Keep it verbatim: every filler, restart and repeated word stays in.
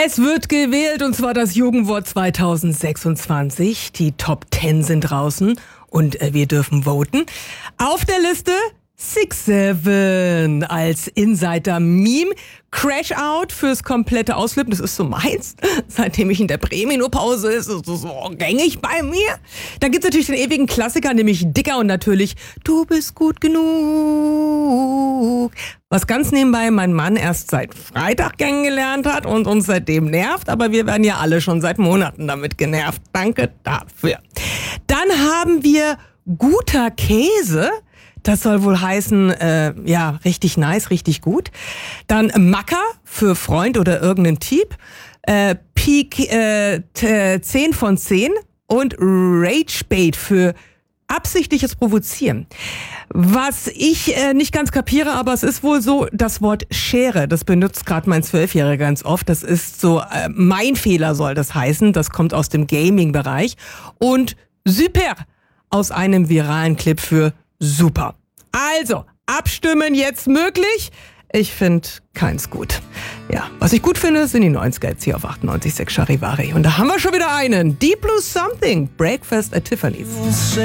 Es wird gewählt, und zwar das Jugendwort zwanzig sechsundzwanzig. Die Top zehn sind draußen und äh, wir dürfen voten. Auf der Liste Six Seven als Insider-Meme. Crash-Out fürs komplette Ausflippen, das ist so meins. Seitdem ich in der Präminopause ist, ist es so gängig bei mir. Dann gibt's natürlich den ewigen Klassiker, nämlich Dicker und natürlich Du bist gut genug. Was ganz nebenbei mein Mann erst seit Freitag kennengelernt hat und uns seitdem nervt, aber wir werden ja alle schon seit Monaten damit genervt. Danke dafür. Dann haben wir guter Käse. Das soll wohl heißen, äh, ja, richtig nice, richtig gut. Dann Macker für Freund oder irgendeinen Typ. Äh, Peak äh, zehn von zehn. Und Ragebait für absichtliches Provozieren. Was ich äh, nicht ganz kapiere, aber es ist wohl so, das Wort Schere, das benutzt gerade mein Zwölfjähriger ganz oft. Das ist so, äh, mein Fehler soll das heißen. Das kommt aus dem Gaming-Bereich. Und super aus einem viralen Clip für super. Also, abstimmen jetzt möglich. Ich finde keins gut. Ja, was ich gut finde, sind die neunziger jetzt hier auf achtundneunzig Komma sechs Charivari. Und da haben wir schon wieder einen. Deep Blue Something. Breakfast at Tiffany's.